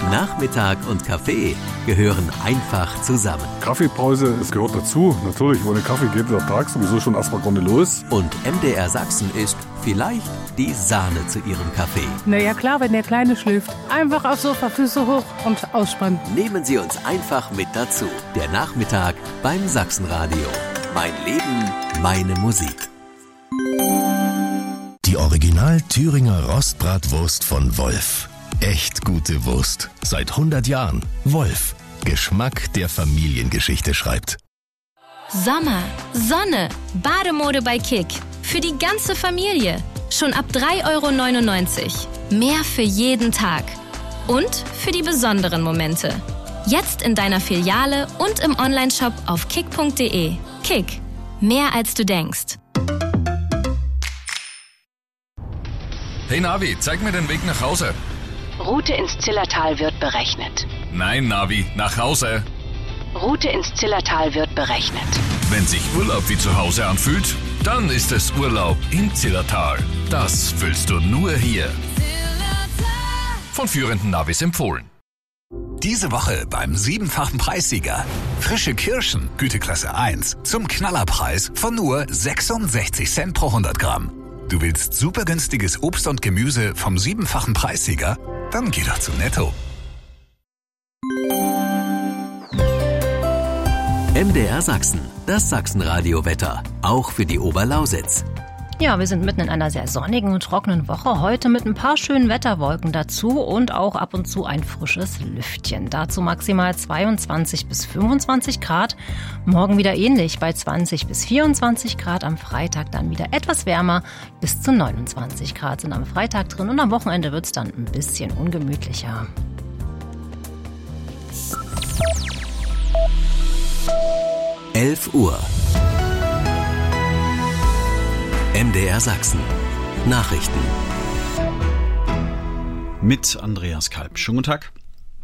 Nachmittag und Kaffee gehören einfach zusammen. Kaffeepause, es gehört dazu. Natürlich, ohne Kaffee geht der Tag sowieso schon erstmal gar nicht los. Und MDR Sachsen ist vielleicht die Sahne zu ihrem Kaffee. Na ja klar, wenn der Kleine schläft. Einfach aufs Sofa, Füße hoch und ausspannen. Nehmen Sie uns einfach mit dazu. Der Nachmittag beim Sachsenradio. Mein Leben, meine Musik. Die Original Thüringer Rostbratwurst von Wolf. Echt gute Wurst. Seit 100 Jahren. Wolf. Geschmack, der Familiengeschichte schreibt. Sommer, Sonne, Bademode bei Kick. Für die ganze Familie. Schon ab 3,99 €. Mehr für jeden Tag. Und für die besonderen Momente. Jetzt in deiner Filiale und im Onlineshop auf kick.de. Kick. Mehr als du denkst. Hey Navi, zeig mir den Weg nach Hause. Route ins Zillertal wird berechnet. Nein, Navi, nach Hause. Route ins Zillertal wird berechnet. Wenn sich Urlaub wie zu Hause anfühlt, dann ist es Urlaub im Zillertal. Das fühlst du nur hier. Von führenden Navis empfohlen. Diese Woche beim 7-fachen Preissieger. Frische Kirschen, Güteklasse 1, zum Knallerpreis von nur 66 Cent pro 100 Gramm. Du willst super günstiges Obst und Gemüse vom 7-fachen Preissieger? Dann geh doch zu Netto. MDR Sachsen, das Sachsenradio-Wetter. Auch für die Oberlausitz. Ja, wir sind mitten in einer sehr sonnigen und trockenen Woche. Heute mit ein paar schönen Wetterwolken dazu und auch ab und zu ein frisches Lüftchen. Dazu maximal 22 bis 25 Grad. Morgen wieder ähnlich bei 20 bis 24 Grad. Am Freitag dann wieder etwas wärmer. Bis zu 29 Grad sind am Freitag drin und am Wochenende wird es dann ein bisschen ungemütlicher. Uhr. MDR Sachsen. Nachrichten. Mit Andreas Kalb. Schönen guten Tag.